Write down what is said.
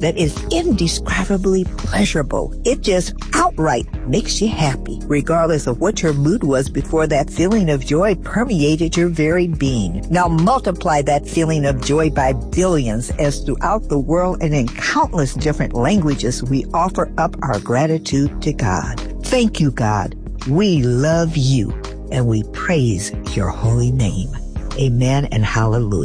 that is indescribably pleasurable. It just outright makes you happy, regardless of what your mood was before that feeling of joy permeated your very being. Now multiply that feeling of joy by billions as throughout the world and in countless different languages we offer up our gratitude to God. Thank you, God. We love you and we praise your holy name. Amen and hallelujah.